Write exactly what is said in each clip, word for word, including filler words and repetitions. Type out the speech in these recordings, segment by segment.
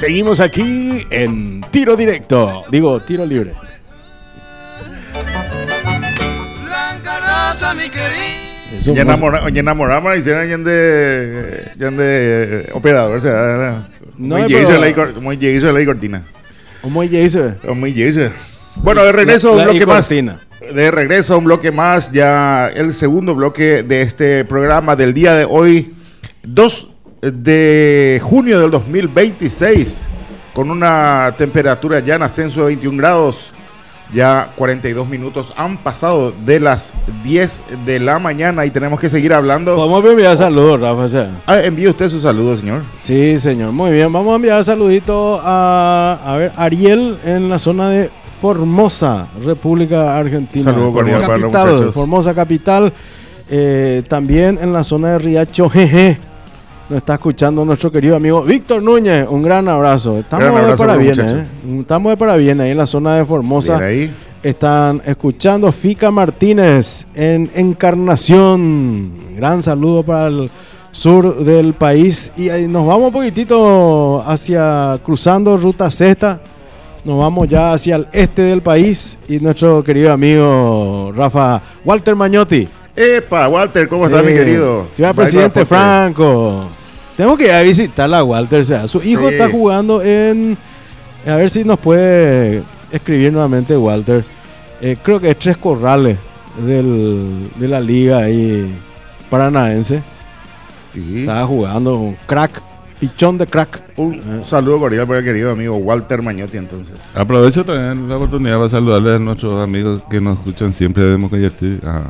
Seguimos aquí en Tiro Directo. Digo, Tiro Libre. Y enamoramos y enamoramos y serán de, de operador, o sea, no, muy pero... lleguizo de la cortina. Muy lleguizo. Muy lleguizo. Bueno, de regreso a un bloque más. Cortina. De regreso a un bloque más, ya el segundo bloque de este programa del día de hoy, dos de junio del dos mil veintiséis, con una temperatura ya en ascenso de veintiún grados. Ya cuarenta y dos minutos han pasado de las diez de la mañana y tenemos que seguir hablando. Vamos a enviar saludos, Rafa. O sea. Ah, envíe usted su saludo, señor. Sí, señor. Muy bien. Vamos a enviar saludito a, a ver, Ariel en la zona de Formosa, República Argentina. Saludos cordial para los muchachos. Formosa capital. Eh, también en la zona de Riacho, jeje. Nos está escuchando nuestro querido amigo Víctor Núñez. Un gran abrazo. Estamos gran abrazo de parabienes, ¿eh? Estamos de parabienes ahí en la zona de Formosa. Ahí. Están escuchando Fica Martínez en Encarnación. Gran saludo para el sur del país. Y ahí nos vamos un poquitito hacia, cruzando Ruta Sexta. Nos vamos ya hacia el este del país. Y nuestro querido amigo Rafa Walter Magnotti. Epa, Walter, ¿cómo sí. estás, mi querido? Ciudad Presidente Franco. Tengo que ir a visitar a Walter. O sea, su hijo sí. está jugando en... A ver si nos puede escribir nuevamente Walter. Eh, creo que es Tres Corrales del, de la liga ahí paranaense. Sí. Estaba jugando un crack, pichón de crack. Un eh. saludo cordial para el querido amigo Walter Magnotti, entonces. Aprovecho también la oportunidad para saludarle a nuestros amigos que nos escuchan siempre de Mocayatí. A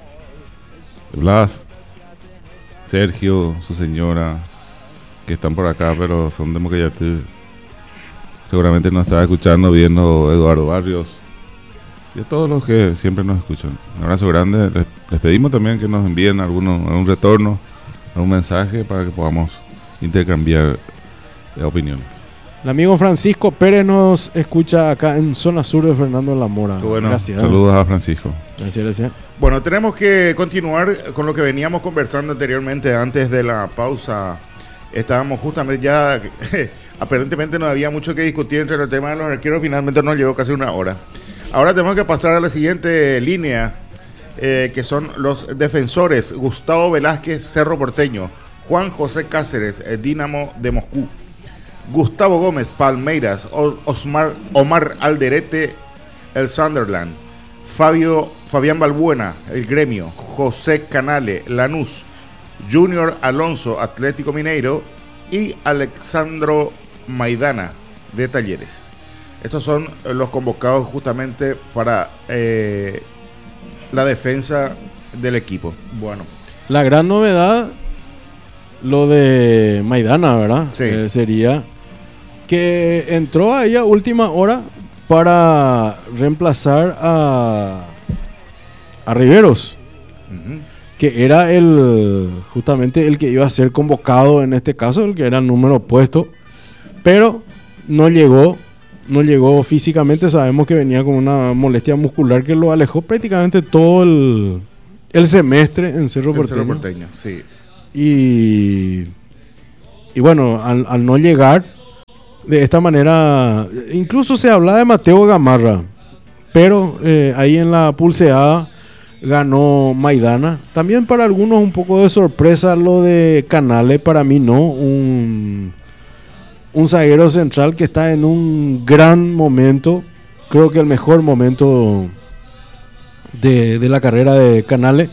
Blas, Sergio, su señora, que están por acá, pero son de Mocayatí. Seguramente nos está escuchando, viendo Eduardo Barrios y a todos los que siempre nos escuchan. Un abrazo grande. Les, les pedimos también que nos envíen alguno, un retorno, algún mensaje para que podamos intercambiar opiniones. El amigo Francisco Pérez nos escucha acá en zona sur de Fernando de la Mora. Bueno, gracias. Saludos a Francisco. Gracias, gracias. Bueno, tenemos que continuar con lo que veníamos conversando anteriormente, antes de la pausa. Estábamos justamente ya... Aparentemente no había mucho que discutir entre el tema de los arqueros, finalmente nos llevó casi una hora. Ahora tenemos que pasar a la siguiente línea, eh, que son los defensores: Gustavo Velázquez, Cerro Porteño; Juan José Cáceres, eh, Dinamo de Moscú; Gustavo Gómez, Palmeiras; o- Osmar, Omar Alderete, el Sunderland; Fabio, Fabián Balbuena, el Gremio; José Canale, Lanús; Junior Alonso, Atlético Mineiro; y Alexandro Maidana, de Talleres. Estos son los convocados justamente para eh, la defensa del equipo. Bueno, la gran novedad, lo de Maidana, ¿verdad? Sí. Eh, sería que entró ahí a última hora para reemplazar a, a Riveros. uh-huh. Que era el justamente el que iba a ser convocado en este caso, el que era el número opuesto, pero no llegó, no llegó físicamente. Sabemos que venía con una molestia muscular que lo alejó prácticamente todo el, el semestre en Cerro Porteño. Cerro Porteño, sí. Y, y bueno, al, al no llegar de esta manera, incluso se habla de Mateo Gamarra, pero eh, ahí en la pulseada ganó Maidana. También para algunos un poco de sorpresa lo de Canale, para mí no, un, un zaguero central que está en un gran momento, creo que el mejor momento de, de la carrera de Canale,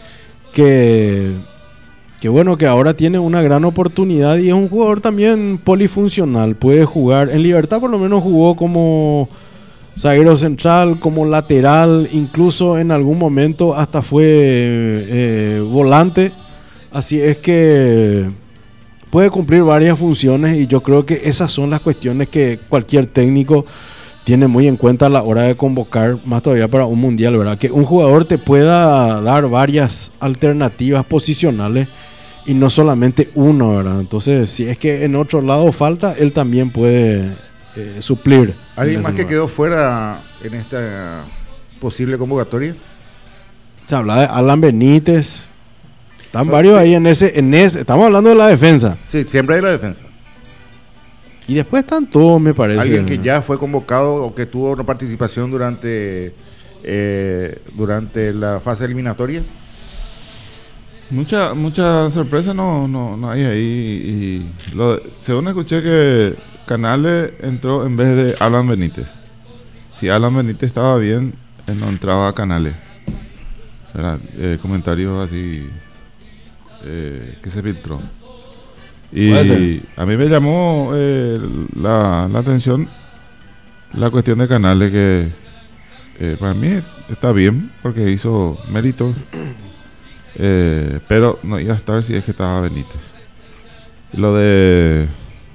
que, que bueno, que ahora tiene una gran oportunidad y es un jugador también polifuncional, puede jugar, en Libertad por lo menos jugó como zaguero central, como lateral, incluso en algún momento hasta fue eh, volante. Así es que puede cumplir varias funciones y yo creo que esas son las cuestiones que cualquier técnico tiene muy en cuenta a la hora de convocar, más todavía para un mundial, ¿verdad? Que un jugador te pueda dar varias alternativas posicionales y no solamente uno, ¿verdad? Entonces, si es que en otro lado falta, él también puede Eh, suplir. ¿Alguien más que quedó fuera en esta posible convocatoria? Se habla de Alan Benítez. Están varios ahí en ese, en ese. Estamos hablando de la defensa. Sí, siempre hay la defensa. Y después están todos, me parece. Alguien que ya fue convocado o que tuvo una participación durante eh, durante la fase eliminatoria. Mucha mucha sorpresa no, no, no hay ahí. Y lo, según escuché que Canales entró en vez de Alan Benítez. Si Alan Benítez estaba bien, él no entraba a Canales. Era, eh, comentarios así eh, que se filtró. Y a mí me llamó eh, la, la atención la cuestión de Canales, que eh, para mí está bien porque hizo méritos, eh, pero no iba a estar si es que estaba Benítez. Y lo de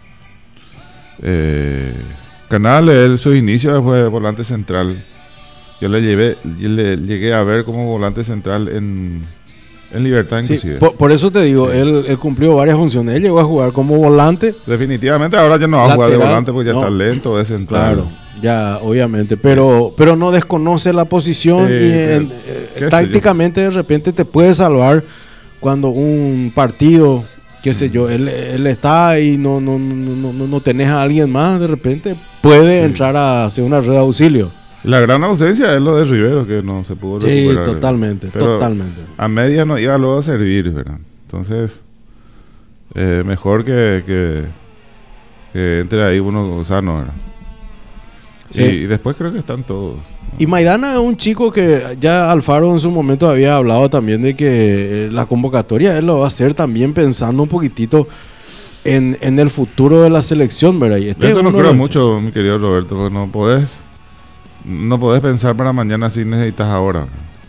eh, Canales, él, su inicio fue volante central. Yo le llevé, yo le llegué a ver como volante central en, en Libertad, inclusive. Sí, por, por eso te digo, sí. él, él cumplió varias funciones. Él llegó a jugar como volante. Definitivamente ahora ya no va a jugar de volante porque ya no, está lento, es central. Claro, ya, obviamente. Pero, pero no desconoce la posición eh, y en, eh, tácticamente de repente te puede salvar cuando un partido, qué sé mm. yo, él, él está y no, no, no, no, no tenés a alguien más, de repente puede sí. entrar a hacer una red de auxilio. La gran ausencia es lo de Rivero, que no se pudo recuperar. Sí, totalmente, pero totalmente. A media no iba luego a servir, ¿verdad? Entonces, eh, mejor que, que, que entre ahí uno sano, ¿verdad? Sí. Y, y después creo que están todos. Y Maidana es un chico que ya Alfaro en su momento había hablado también de que la convocatoria él lo va a hacer también pensando un poquitito en, en el futuro de la selección, ¿verdad? Y este Eso no creo mucho, mi querido Roberto, porque no podés... No podés pensar para mañana si necesitas ahora.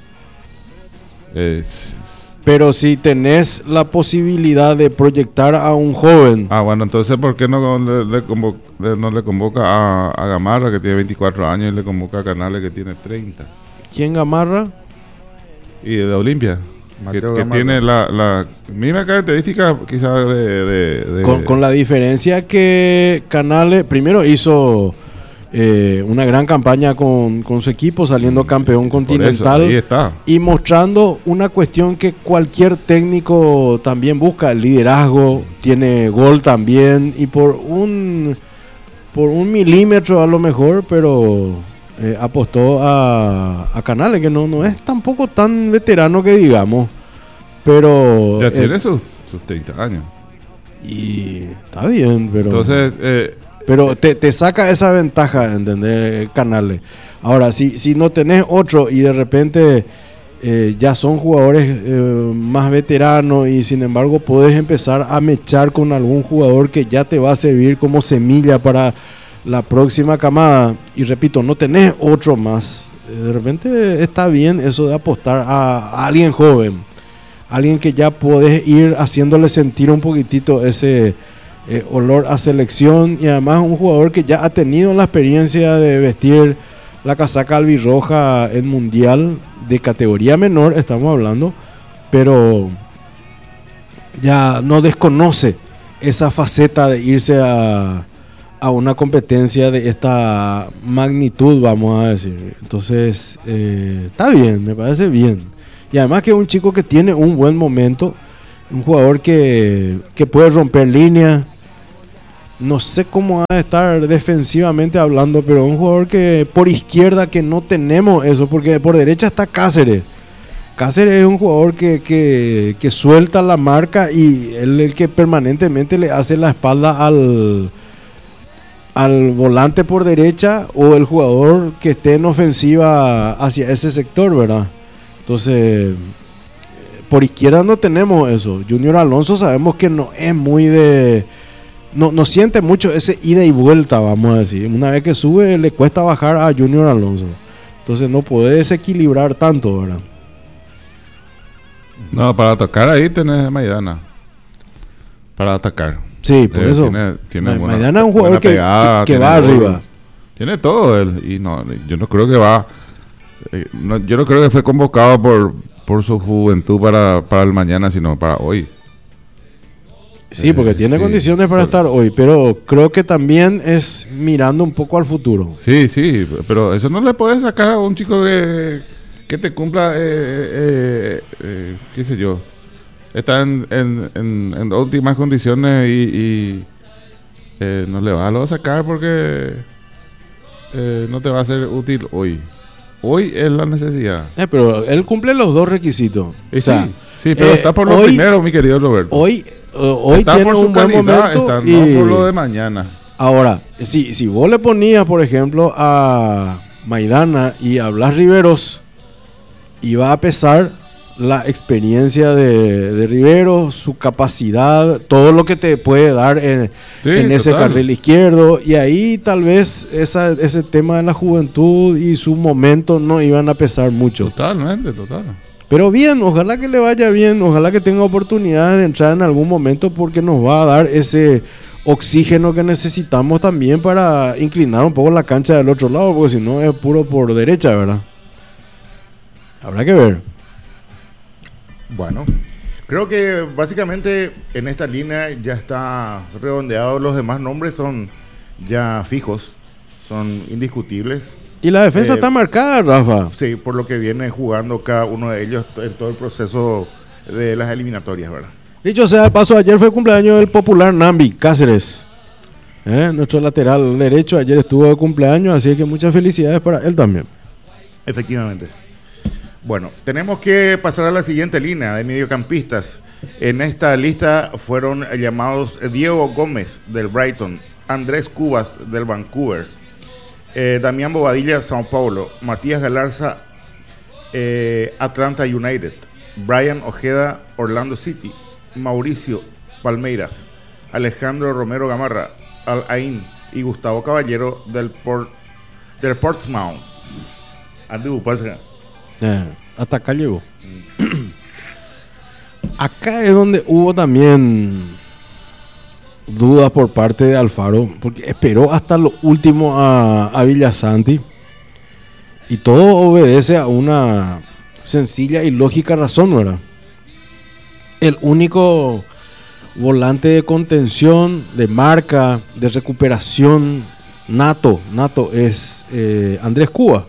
Eh, Pero si tenés la posibilidad de proyectar a un joven. Ah, bueno, entonces ¿por qué no le, le, convoca, no le convoca a, a Gamarra, que tiene veinticuatro años, y le convoca a Canales, que tiene treinta? ¿Quién Gamarra? Y de Olimpia. Que, que tiene la, la misma característica quizás de... de, de con, con la diferencia que Canales primero hizo... Eh, una gran campaña con, con su equipo, saliendo campeón continental. Eso, ahí está. Y mostrando una cuestión que cualquier técnico también busca, el liderazgo, tiene gol también, y por un por un milímetro a lo mejor, pero eh, apostó a, a Canales, que no, no es tampoco tan veterano que digamos, pero... Ya eh, tiene sus, sus treinta años. Y está bien, pero... Entonces... Eh, Pero te, te saca esa ventaja, ¿entendés? Canales. Ahora, si, si no tenés otro y de repente eh, ya son jugadores eh, más veteranos y sin embargo podés empezar a mechar con algún jugador que ya te va a servir como semilla para la próxima camada. Y repito, no tenés otro más. De repente está bien eso de apostar a, a alguien joven. Alguien que ya podés ir haciéndole sentir un poquitito ese... Eh, olor a selección, y además un jugador que ya ha tenido la experiencia de vestir la casaca albirroja en mundial de categoría menor, estamos hablando, pero ya no desconoce esa faceta de irse a, a una competencia de esta magnitud, vamos a decir. Entonces eh, está bien, me parece bien, y además que es un chico que tiene un buen momento, un jugador que, que puede romper líneas. No sé cómo va a estar defensivamente hablando, pero un jugador que por izquierda que no tenemos eso, porque por derecha está Cáceres. Cáceres es un jugador que, que, que suelta la marca y él es el que permanentemente le hace la espalda al, al volante por derecha o el jugador que esté en ofensiva hacia ese sector, ¿verdad? Entonces, por izquierda no tenemos eso. Junior Alonso sabemos que no es muy de... No, no siente mucho ese ida y vuelta, vamos a decir. Una vez que sube, le cuesta bajar a Junior Alonso. Entonces no puede desequilibrar tanto, ¿verdad? No, para atacar ahí tenés Maidana. Para atacar. Sí, por eh, eso. Tiene, tiene Ma- buena, Maidana es un jugador que, pegada, que, que va gol, arriba. Tiene todo él. Y no, yo no creo que va... Eh, no, yo no creo que fue convocado por, por su juventud para, para el mañana, sino para hoy. Sí, porque eh, tiene sí, condiciones para por... estar hoy, pero creo que también es mirando un poco al futuro. Sí, sí, pero eso no le puedes sacar a un chico que, que te cumpla, eh, eh, eh, qué sé yo, está en, en, en, en óptimas condiciones y, y eh, no le vas a lo sacar porque eh, no te va a ser útil hoy. Hoy es la necesidad. Eh, pero él cumple los dos requisitos. Y O sea, sí, sí, pero eh, está por lo hoy- primero, mi querido Roberto. Hoy, uh, hoy está tiene por su un buen calidad, momento. está, y no por lo de mañana. Ahora, si, si vos le ponías, por ejemplo, a Maidana y a Blas Riveros, iba a pesar la experiencia de, de Riveros, su capacidad, todo lo que te puede dar en, Sí, en ese total. carril izquierdo. Y ahí tal vez esa, ese tema de la juventud y su momento no iban a pesar mucho. Totalmente, total. Pero bien, ojalá que le vaya bien, ojalá que tenga oportunidad de entrar en algún momento porque nos va a dar ese oxígeno que necesitamos también para inclinar un poco la cancha del otro lado, porque si no es puro por derecha, ¿verdad? Habrá que ver. Bueno, creo que básicamente en esta línea ya está redondeado. Los demás nombres son ya fijos, son indiscutibles. Y la defensa Eh, está marcada, Rafa. Sí, por lo que viene jugando cada uno de ellos en todo el proceso de las eliminatorias, ¿verdad? Dicho sea de paso, ayer fue el cumpleaños del popular Nambi Cáceres. ¿Eh? Nuestro lateral derecho ayer estuvo de cumpleaños, así que muchas felicidades para él también. Efectivamente. Bueno, tenemos que pasar a la siguiente línea de mediocampistas. En esta lista fueron llamados Diego Gómez del Brighton, Andrés Cubas del Vancouver, eh, Damián Bobadilla, Sao Paulo, Matías Galarza, eh, Atlanta United, Brian Ojeda, Orlando City, Mauricio Palmeiras, Alejandro Romero Gamarra, Al Ain y Gustavo Caballero del, Port, del Portsmouth. Andu, pasa. Eh, hasta acá llegó. Acá es donde hubo también dudas por parte de Alfaro, porque esperó hasta lo último a, a Villasanti. Y todo obedece a una sencilla y lógica razón, ¿verdad? El único volante de contención, de marca, de recuperación nato, nato es eh, Andrés Cuba.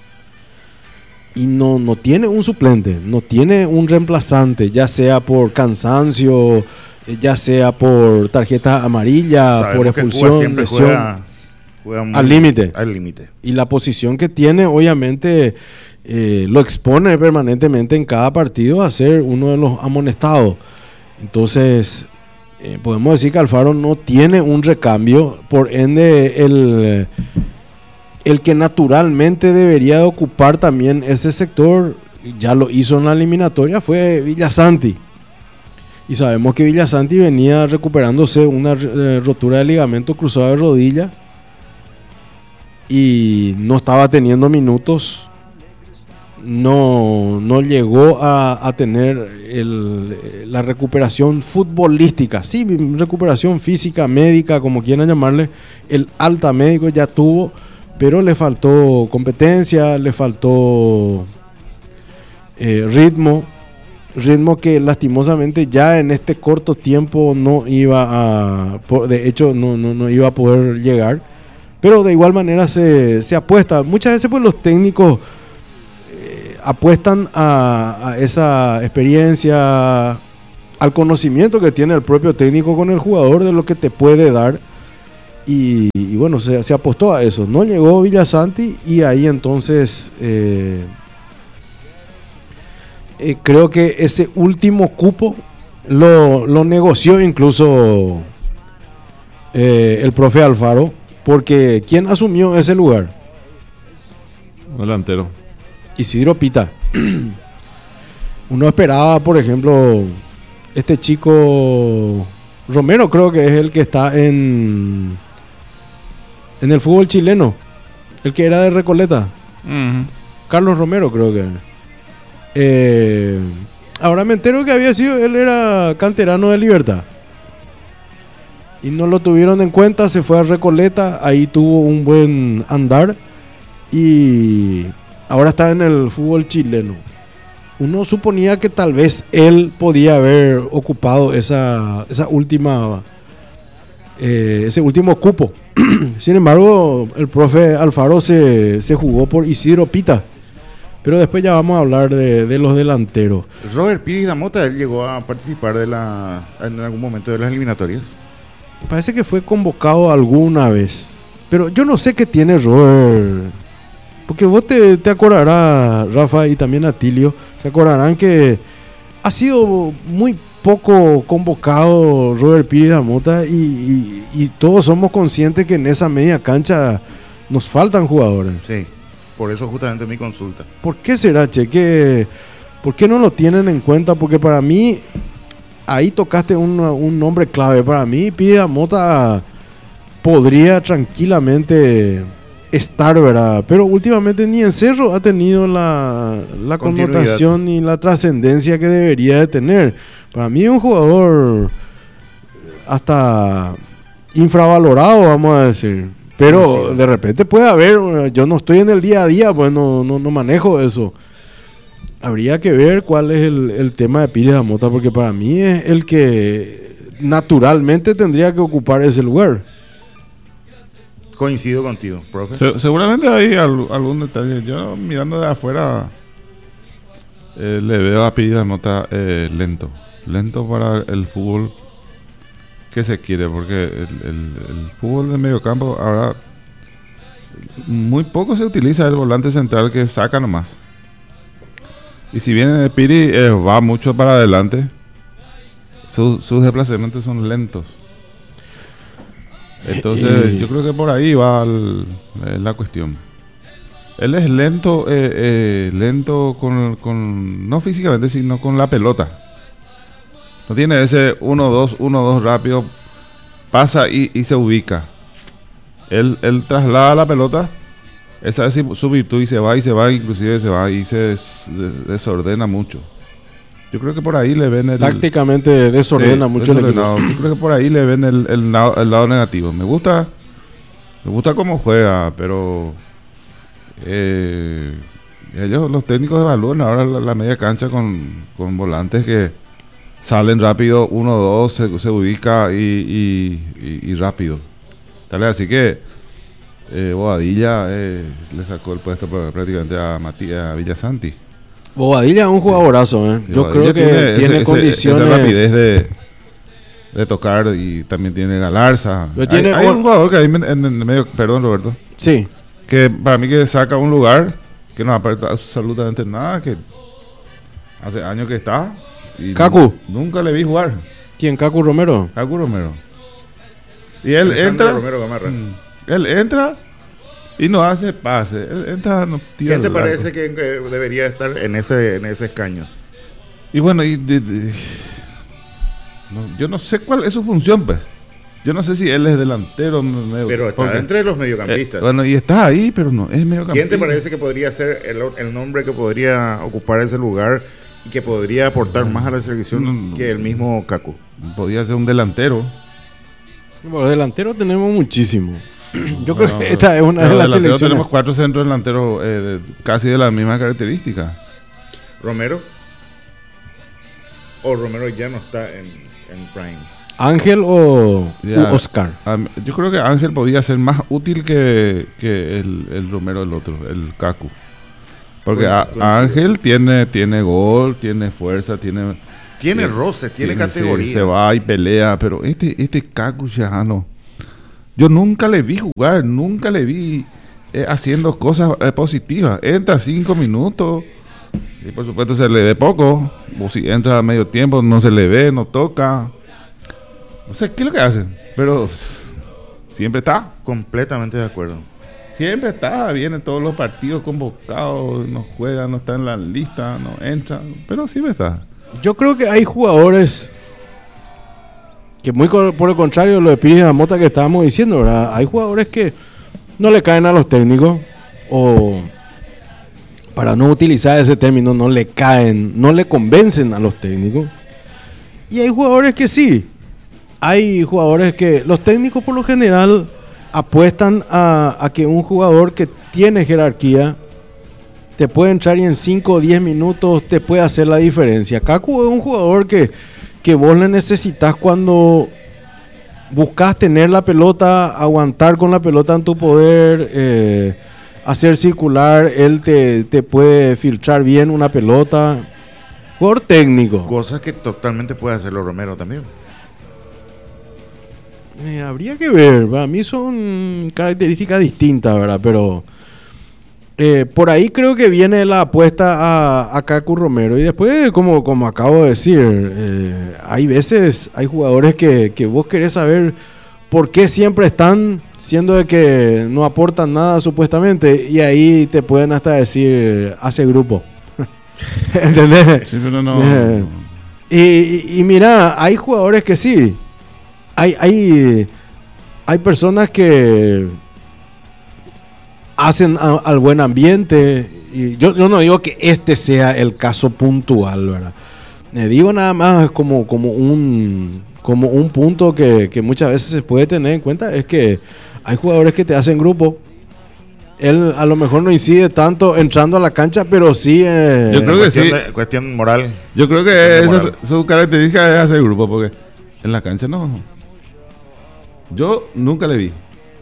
Y no, no tiene un suplente, no tiene un reemplazante, ya sea por cansancio, eh, ya sea por tarjeta amarilla, Sabemos por que Cuba expulsión, siempre lesión. juega, juega muy- Al límite. Al límite. Y la posición que tiene, obviamente, eh, lo expone permanentemente en cada partido a ser uno de los amonestados. Entonces, eh, podemos decir que Alfaro no tiene un recambio, por ende, el, el que naturalmente debería de ocupar también ese sector, ya lo hizo en la eliminatoria, fue Villasanti. Y sabemos que Villasanti venía recuperándose una eh, rotura de ligamento cruzado de rodilla y no estaba teniendo minutos, no, no llegó a, a tener el, la recuperación futbolística, sí, recuperación física, médica, como quieran llamarle, el alta médico ya tuvo, pero le faltó competencia, le faltó eh, ritmo, ritmo que lastimosamente ya en este corto tiempo no iba a, de hecho no, no, no iba a poder llegar. Pero de igual manera se, se apuesta. Muchas veces pues los técnicos eh, apuestan a, a esa experiencia, al conocimiento que tiene el propio técnico con el jugador de lo que te puede dar. Y, y bueno, se, se apostó a eso. No llegó Villasanti y ahí entonces eh, eh, creo que ese último cupo lo, lo negoció incluso eh, el profe Alfaro. Porque ¿quién asumió ese lugar? Delantero. Isidro Pita. Uno esperaba, por ejemplo, este chico Romero, creo que es el que está en en el fútbol chileno, el que era de Recoleta. Uh-huh. Carlos Romero, creo que. Eh, ahora me entero que había sido, él era canterano de Libertad. Y no lo tuvieron en cuenta, se fue a Recoleta, ahí tuvo un buen andar y ahora está en el fútbol chileno. Uno suponía que tal vez él podía haber ocupado esa, esa última, eh, ese último cupo. Sin embargo, el profe Alfaro se, se jugó por Isidro Pita. Pero después ya vamos a hablar de, de los delanteros. Robert Pires Damota, él llegó a participar de la, en algún momento de las eliminatorias. parece que fue convocado alguna vez. Pero yo no sé qué tiene Robert. Porque vos te, te acordarás, Rafa, y también Atilio, se acordarán que ha sido muy poco convocado Robert Pires Damota y, y, y todos somos conscientes que en esa media cancha nos faltan jugadores. Sí, por eso justamente mi consulta. ¿Por qué será, Che? ¿Qué, ¿Por qué no lo tienen en cuenta? Porque para mí, ahí tocaste un, un nombre clave. Para mí, Pires Damota podría tranquilamente estar, ¿verdad? Pero últimamente ni en Cerro ha tenido la, la connotación ni la trascendencia que debería de tener. Para mí es un jugador hasta infravalorado, vamos a decir. Pero sí, de repente puede haber, yo no estoy en el día a día, pues no, no, no manejo eso. Habría que ver cuál es el, el tema de Pires Damota, porque para mí es el que naturalmente tendría que ocupar ese lugar. Coincido contigo, profe. Se, seguramente hay al, algún detalle. Yo mirando de afuera eh, le veo a Pires Damota eh, lento. Lento para el fútbol que se quiere, porque el, el, el fútbol de medio campo ahora muy poco se utiliza el volante central que saca nomás. Y si bien Pires eh, va mucho para adelante, su, sus desplazamientos son lentos. Entonces eh, yo creo que por ahí va el, eh, la cuestión. Él es lento, eh, eh, lento con, con no físicamente, sino con la pelota. No tiene ese uno dos, uno dos rápido, pasa y, y se ubica. Él, él traslada la pelota, esa es su virtud, y se va y se va, inclusive se va y se des, des, desordena mucho. Yo creo que por ahí le ven el... Tácticamente desordena sí, mucho el equipo. Yo creo que por ahí le ven el, el, lado, el lado negativo. Me gusta me gusta cómo juega, pero eh, ellos, los técnicos, evalúan ahora la, la media cancha con, con volantes que salen rápido, uno dos, se, se ubica y, y, y, y rápido. Tal vez así que eh, Bobadilla eh, le sacó el puesto prácticamente a Matías Villasanti. Bobadilla es un jugadorazo, ¿eh? Yo Bobadilla creo que tiene, tiene ese, condiciones. Esa rapidez de, de tocar, y también tiene Galarza. Hay, tiene hay un jugador que ahí en, en, en medio, perdón Roberto. Sí. Que para mí que saca un lugar que no aporta absolutamente nada, que hace años que está. Y Cacu. Nunca le vi jugar. ¿Quién? Cacu Romero. Cacu Romero. Y él Alejandro entra. Romero Gamarra. Mm, él entra. Y no hace pase. Él entra, no tira. ¿Quién te el parece arco. que eh, debería estar en ese en ese escaño? Y bueno, y de, de, no, yo no sé cuál es su función, pues. Yo no sé si él es delantero. Medio, pero está porque, entre los mediocampistas. Eh, bueno, y está ahí, pero no es mediocampista. ¿Quién te parece que podría ser el, el nombre que podría ocupar ese lugar y que podría aportar no, más a la selección no, no, que el mismo Cacu? Podría ser un delantero. Bueno, delantero tenemos muchísimo. Yo bueno, creo que esta es una de las selecciones. Tenemos cuatro centros delanteros eh, de, casi de la misma característica. ¿Romero? ¿O Romero ya no está en, en Prime? ¿Ángel o ya, Oscar? Um, yo creo que Ángel podría ser más útil que, que el, el Romero, el otro, el Cacu. Porque pues, a, pues, Ángel tiene, tiene gol, tiene fuerza, tiene... Tiene eh, roce, tiene, tiene categoría. Se, se va y pelea, pero este, este Cacu ya no... Yo nunca le vi jugar, nunca le vi eh, haciendo cosas eh, positivas. Entra cinco minutos y por supuesto se le ve poco. O si entra a medio tiempo no se le ve, no toca. No sé qué es lo que hacen, pero siempre está. Completamente de acuerdo. Siempre está, viene todos los partidos convocados, no juega, no está en la lista, no entra, pero siempre está. Yo creo que hay jugadores... que muy por el contrario lo de Pires Damota que estábamos diciendo, ¿verdad? Hay jugadores que no le caen a los técnicos, o para no utilizar ese término, no le caen, no le convencen a los técnicos. Y hay jugadores que sí. Hay jugadores que los técnicos por lo general apuestan a, a que un jugador que tiene jerarquía te puede entrar y en cinco o diez minutos te puede hacer la diferencia. Cacu es un jugador que que vos le necesitas cuando buscas tener la pelota, aguantar con la pelota en tu poder, eh, hacer circular, él te, te puede filtrar bien una pelota. Jugador técnico. Cosas que totalmente puede hacerlo Romero también. Eh, habría que ver, para mí son características distintas, ¿verdad? Pero eh, por ahí creo que viene la apuesta a, a Kaku Romero. Y después, como, como acabo de decir, eh, hay veces, hay jugadores que, que vos querés saber por qué siempre están, siendo de que no aportan nada supuestamente, y ahí te pueden hasta decir, hace grupo. ¿Entendés? Sí, pero no. Eh, y, y, y mira, hay jugadores que sí. Hay, hay, hay personas que hacen a, al buen ambiente. Y yo, yo no digo que este sea el caso puntual, ¿verdad? Eh, digo nada más como, como, un, como un punto que, que muchas veces se puede tener en cuenta. Es que hay jugadores que te hacen grupo. Él a lo mejor no incide tanto entrando a la cancha, pero sí... Eh, Yo creo que cuestión, sí. de- cuestión moral. Yo creo que esa moral. es su característica es hacer grupo, porque en la cancha no. Yo nunca le vi.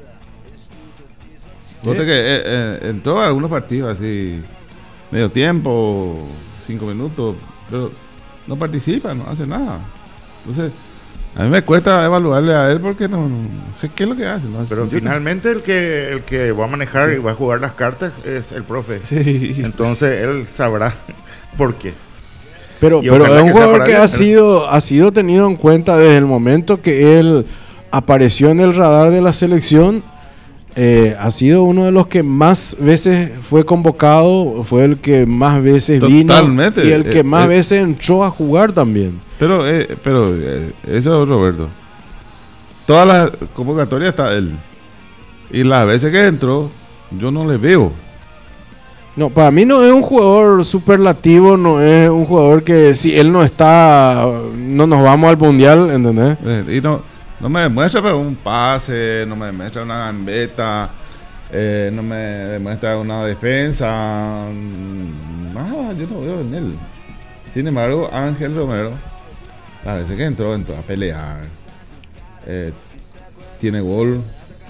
Fíjate que eh, eh, entró a algunos partidos así, medio tiempo, cinco minutos, pero no participa, no hace nada. Entonces, a mí me cuesta evaluarle a él porque no, no sé qué es lo que hace. No, Pero yo finalmente el que el que va a manejar Sí. y va a jugar las cartas es el profe. no- Sí. Entonces él sabrá por qué. Pero, Y pero ojalá es un que sea jugador para que bien, ha ¿eh? sido, ha sido tenido en cuenta desde el momento que él apareció en el radar de la selección. Eh, ha sido uno de los que más veces fue convocado, fue el que más veces Totalmente. vino y el que Eh, más eh. veces entró a jugar también. Pero, eh, pero eh, eso es Roberto. Todas las convocatorias está él. Y las veces que entró, yo no le veo. No, para mí no es un jugador superlativo, no es un jugador que si él no está, no nos vamos al mundial, ¿entendés? Eh, y no, no me demuestra pero un pase, no me demuestra una gambeta, eh, no me demuestra una defensa. mm, Nada, yo no veo en él. Sin embargo, Ángel Romero, las veces que entró, entró a pelear. Eh, tiene gol.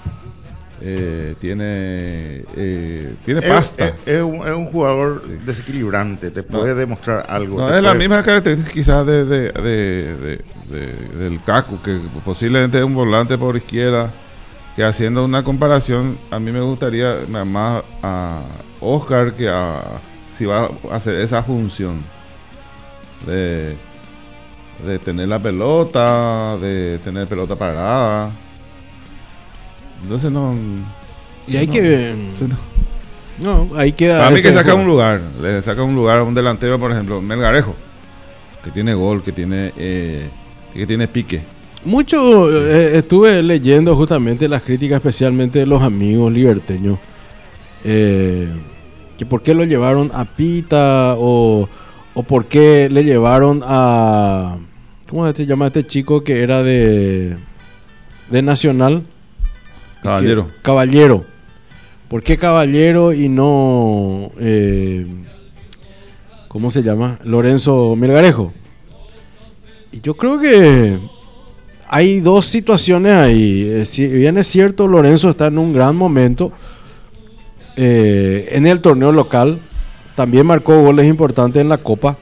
Eh, tiene eh, tiene Es, pasta. es- es un, es un jugador desequilibrante, te puede demostrar algo. No, te es la puede- misma característica quizás de, de, de, de- de- del Kaku, que posiblemente es un volante por izquierda, que haciendo una comparación, a mí me gustaría nada más a Oscar que a si va a hacer esa función de, de tener la pelota, de tener pelota parada. Entonces no... Y hay no, que... no. No, ahí queda... Para mí ese que saca juego. un lugar, le saca un lugar a un delantero, por ejemplo, Melgarejo, que tiene gol, que tiene eh, que tiene pique. Mucho eh, estuve leyendo justamente las críticas, especialmente de los amigos liberteños, eh, que por qué lo llevaron a Pita o, o por qué le llevaron a... ¿Cómo se llama este chico que era de, de Nacional? Caballero. Que- Caballero. ¿Por qué Caballero y no... eh, ¿cómo se llama? Lorenzo Melgarejo. Y yo creo que hay dos situaciones ahí. Eh, Si bien es cierto, Lorenzo está en un gran momento eh, en el torneo local. También marcó goles importantes en la Copa.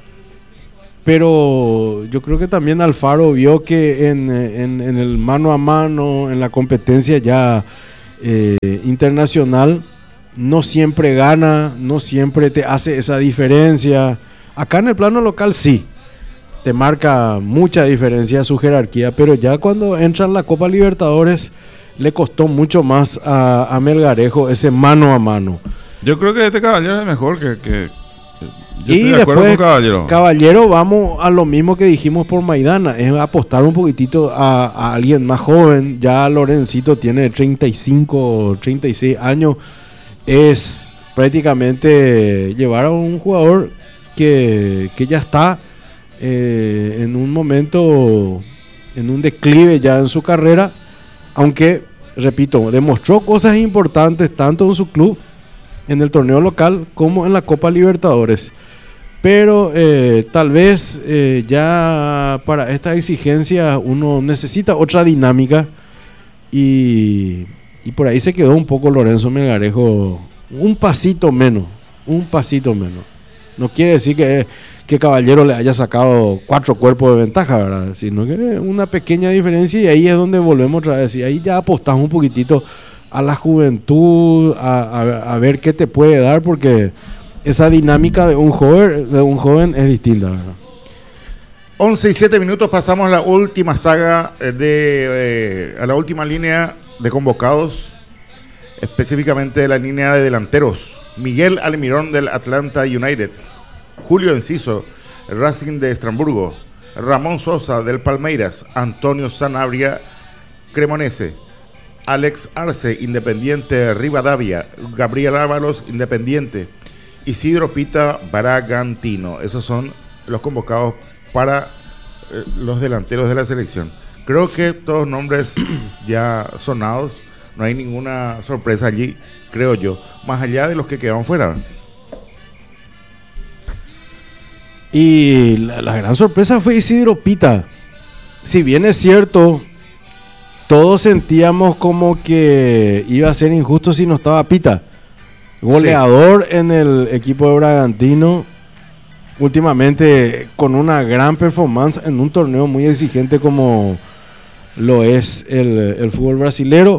Pero yo creo que también Alfaro vio que en, en- en el mano a mano, en la competencia ya eh, internacional, no siempre gana, no siempre te hace esa diferencia. Acá en el plano local sí, te marca mucha diferencia su jerarquía, pero ya cuando entra en la Copa Libertadores le costó mucho más a, a Melgarejo ese mano a mano. Yo creo que este Caballero es mejor que... que- yo Y estoy de acuerdo después, con Caballero. Caballero, vamos a lo mismo que dijimos por Maidana, es apostar un poquitito a, a alguien más joven. Ya Lorencito tiene treinta y cinco, treinta y seis años, es prácticamente llevar a un jugador que, que ya está eh, en un momento, en un declive ya en su carrera, aunque, repito, demostró cosas importantes tanto en su club, en el torneo local, como en la Copa Libertadores. Pero eh, tal vez eh, ya para esta exigencia uno necesita otra dinámica y, y por ahí se quedó un poco Lorenzo Melgarejo, un pasito menos, un pasito menos. No quiere decir que, que Caballero le haya sacado cuatro cuerpos de ventaja, ¿verdad? Sino que una pequeña diferencia y ahí es donde volvemos otra vez. Y ahí ya apostás un poquitito a la juventud, a, a, a ver qué te puede dar, porque esa dinámica de un joven, de un joven es distinta, ¿verdad? once y siete minutos, pasamos a la última saga de eh, a la última línea de convocados, específicamente la línea de delanteros. Miguel Almirón del Atlanta United, Julio Enciso, Racing de Estrasburgo, Ramón Sosa del Palmeiras, Antonio Sanabria, Cremonese, Alex Arce, Independiente Rivadavia, Gabriel Ábalos, Independiente, Isidro Pita, Bragantino. Esos son los convocados para eh, los delanteros de la selección. Creo que todos nombres ya sonados, no hay ninguna sorpresa allí, creo yo, más allá de los que quedaron fuera. Y la, la gran sorpresa fue Isidro Pita. Si bien es cierto, todos sentíamos como que iba a ser injusto si no estaba Pita. Goleador sí. En el equipo de Bragantino, últimamente con una gran performance en un torneo muy exigente como lo es el, el fútbol brasilero.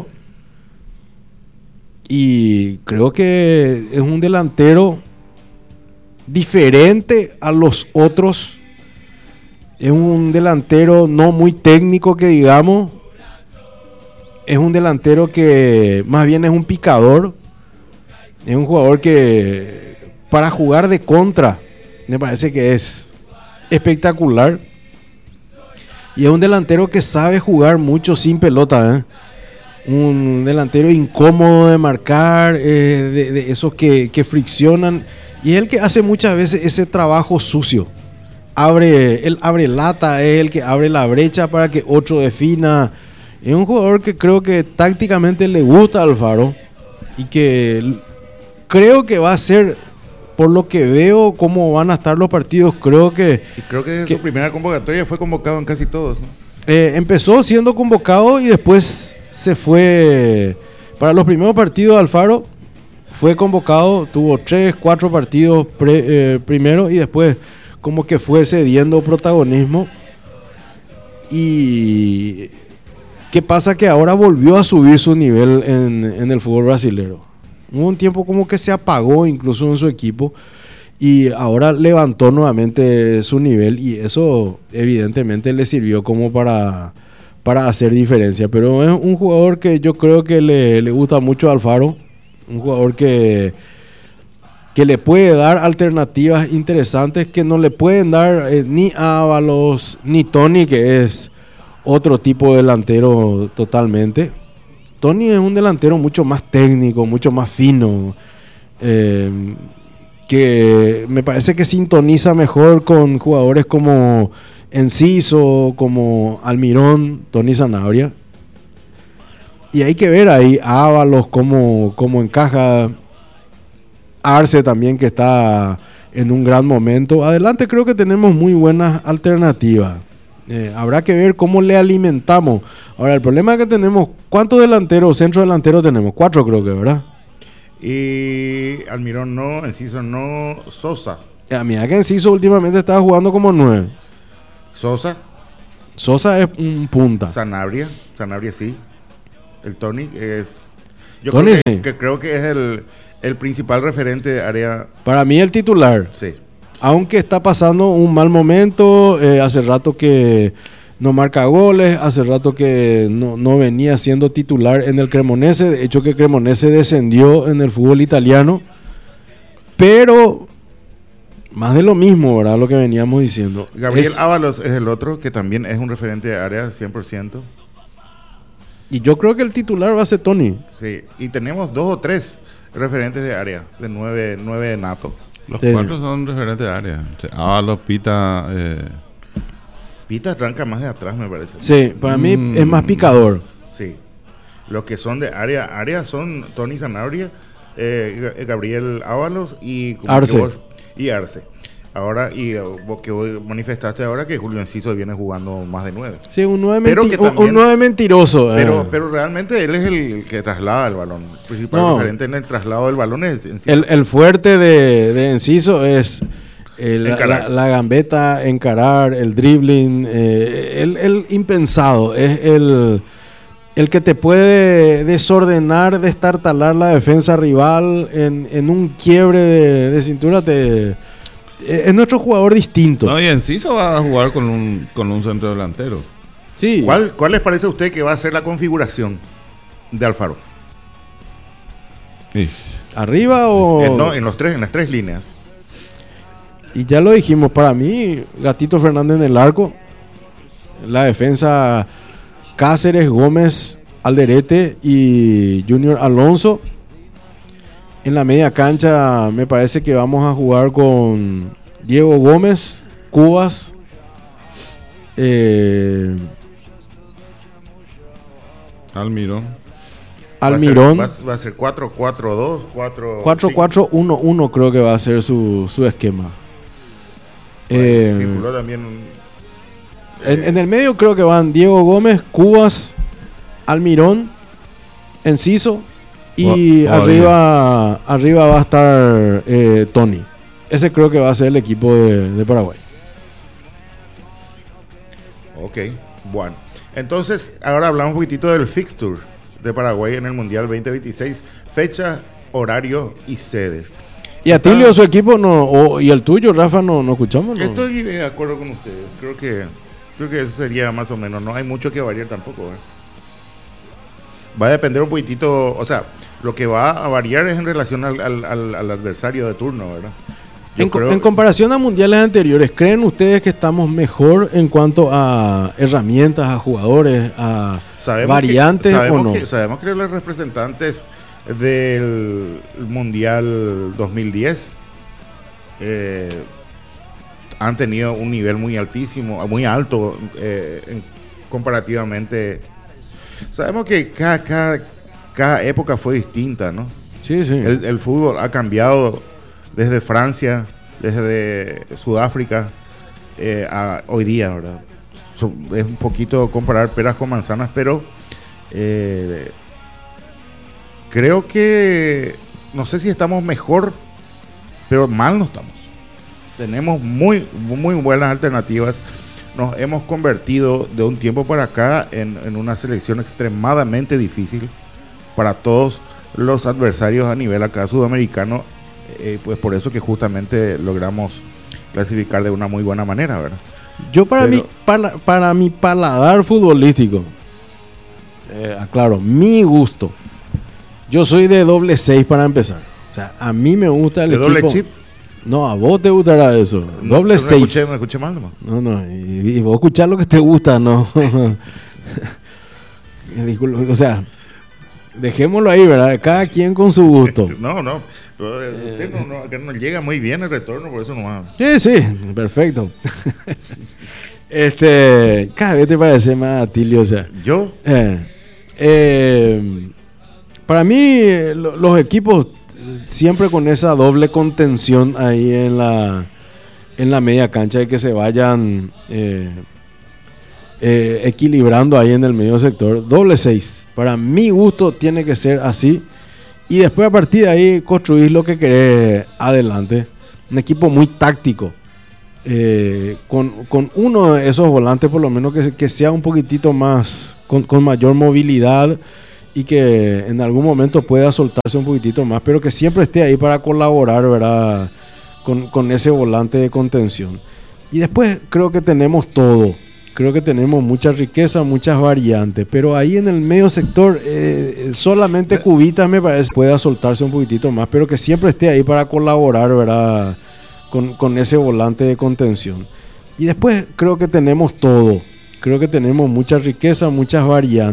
Y creo que es un delantero diferente a los otros. Es un delantero no muy técnico, que digamos. Es un delantero que más bien es un picador. Es un jugador que para jugar de contra me parece que es espectacular. Y es un delantero que sabe jugar mucho sin pelota, ¿eh? Un delantero incómodo de marcar, eh, de, de esos que, que friccionan. Y es el que hace muchas veces ese trabajo sucio. Abre, él abre lata, es el que abre la brecha para que otro defina. Es un jugador que creo que tácticamente le gusta a Alfaro. Y que creo que va a ser, por lo que veo, cómo van a estar los partidos, creo que... Y creo que desde su primera convocatoria fue convocado en casi todos, ¿no? Eh, empezó siendo convocado y después se fue... Para los primeros partidos, Alfaro fue convocado, tuvo tres, cuatro partidos pre, eh, primero y después como que fue cediendo protagonismo. Y ¿qué pasa? Que ahora volvió a subir su nivel en, en el fútbol brasilero. Hubo un tiempo como que se apagó incluso en su equipo y ahora levantó nuevamente su nivel y eso evidentemente le sirvió como para, para hacer diferencia. Pero es un jugador que yo creo que le, le gusta mucho a Alfaro, un jugador que, que le puede dar alternativas interesantes que no le pueden dar eh, ni Ábalos ni Tony, que es otro tipo de delantero totalmente. Tony es un delantero mucho más técnico, mucho más fino, eh, que me parece que sintoniza mejor con jugadores como Enciso, como Almirón, Tony Sanabria. Y hay que ver ahí a Ábalos cómo, cómo encaja, Arce también, que está en un gran momento. Adelante creo que tenemos muy buenas alternativas. Eh, habrá que ver cómo le alimentamos. Ahora, el problema es que tenemos, ¿cuántos delanteros, centro delanteros tenemos? Cuatro creo que, ¿verdad? Y Almirón no, Enciso no, Sosa. Eh, mira que Enciso últimamente estaba jugando como nueve. Sosa. Sosa es un punta. Sanabria, Sanabria sí. El Tony es... Yo Tony creo que, sí. que creo que es el, el principal referente de área... Para mí el titular. Sí. Aunque está pasando un mal momento, eh, hace rato que no marca goles, hace rato que no, no venía siendo titular en el Cremonese, de hecho que Cremonese descendió en el fútbol italiano, pero más de lo mismo, ¿verdad? Lo que veníamos diciendo. Gabriel es, Ábalos es el otro, que también es un referente de área cien por ciento. Y yo creo que el titular va a ser Tony. Sí, y tenemos dos o tres referentes de área, de nueve, nueve de nato. Los Sí. cuatro son referentes de área. Ábalos, Pita... Eh, Pita arranca más de atrás, me parece. Sí, para mí Mm. es más picador. Sí. Los que son de área, área son Tony Sanabria, eh, G- Gabriel Ábalos y como Arce. que vos- y Arce. Ahora, y eh, vos que vos manifestaste ahora que Julio Enciso viene jugando más de nueve. Sí, un nueve, Pero menti- que un- también- un nueve mentiroso. Pero, eh. pero realmente él es el que traslada el balón. El principal No. referente en el traslado del balón es Enciso. El, el fuerte de, de Enciso es El, la, la gambeta, encarar, el dribbling, eh, el, el impensado, es el, el que te puede desordenar, destartalar la defensa rival en, en un quiebre de, de cintura. Te, es nuestro jugador distinto. No, y Enciso va a jugar con un, con un centro delantero. Sí. ¿Cuál, ¿Cuál les parece a usted que va a ser la configuración de Alfaro? Sí. ¿Arriba o...? En, no, en, los tres, en las tres líneas. Y ya lo dijimos, para mí, Gatito Fernández en el arco, la defensa Cáceres, Gómez, Alderete y Junior Alonso. En la media cancha me parece que vamos a jugar con Diego Gómez, Cubas, eh, Almirón. Almirón. Va a ser, va a ser cuatro cuatro dos, cuatro cuatro uno uno creo que va a ser su, su esquema. Bueno, eh, circuló también un, en, en el medio creo que van Diego Gómez, Cubas, Almirón, Enciso y O- o arriba, arriba va a estar eh, Tony. Ese creo que va a ser el equipo de, de Paraguay. Ok, bueno. Entonces, ahora hablamos un poquitito del fixture de Paraguay en el Mundial veinte veintiséis. Fecha, horario y sedes. Y Atilio, su equipo, no o- y el tuyo, Rafa, no, no escuchamos. ¿no? Estoy de acuerdo con ustedes. Creo que creo que eso sería más o menos. No hay mucho que variar tampoco. ¿eh? Va a depender un poquitito. O sea, lo que va a variar es en relación al, al, al, al adversario de turno, ¿verdad? Yo En, co- creo- en comparación a mundiales anteriores, ¿creen ustedes que estamos mejor en cuanto a herramientas, a jugadores, a sabemos variantes que, sabemos o no? Que, sabemos que los representantes del Mundial dos mil diez eh, han tenido un nivel muy altísimo, muy alto eh, en- comparativamente. Sabemos que cada, cada, cada época fue distinta, ¿no? Sí, sí. El, el fútbol ha cambiado desde Francia, desde Sudáfrica eh, a hoy día, ¿verdad? So, es un poquito comparar peras con manzanas, pero eh, creo que no sé si estamos mejor, pero mal no estamos. Tenemos muy, muy buenas alternativas. Nos hemos convertido de un tiempo para acá en, en una selección extremadamente difícil para todos los adversarios a nivel acá sudamericano. Eh, pues por eso que justamente logramos clasificar de una muy buena manera, ¿verdad? Yo para Pero- mi para, para mi paladar futbolístico, eh, aclaro, mi gusto. Yo soy de doble seis para empezar. O sea, a mí me gusta el ¿De equipo. doble chip? No, a vos te gustará eso. Doble No, seis. Me escuché, me escuché mal nomás. No, no, y, y vos escuchás lo que te gusta, ¿no? Disculpa, o sea, dejémoslo ahí, ¿verdad? Cada quien con su gusto. No, no. Pero, eh, usted no, no, acá no llega muy bien el retorno, por eso nomás. Sí, sí, perfecto. Este, cada vez te parece más Atilio, o sea. Yo, Eh, eh, para mí, eh, lo- los equipos siempre con esa doble contención ahí en la, en la media cancha de que se vayan eh, eh, equilibrando ahí en el medio sector. Doble seis. Para mi gusto tiene que ser así. Y después a partir de ahí construir lo que querés adelante. Un equipo muy táctico. Eh, con, con uno de esos volantes por lo menos que, que sea un poquitito más, con, con mayor movilidad y que en algún momento pueda soltarse un poquitito más, pero que siempre esté ahí para colaborar, ¿verdad? Con, con ese volante de contención. Y después creo que tenemos todo. Creo que tenemos mucha riqueza, muchas variantes, pero ahí en el medio sector eh, solamente Cubitas me parece pueda soltarse un poquitito más, pero que siempre esté ahí para colaborar, ¿verdad? Con, con ese volante de contención. Y después creo que tenemos todo. Creo que tenemos mucha riqueza, muchas variantes.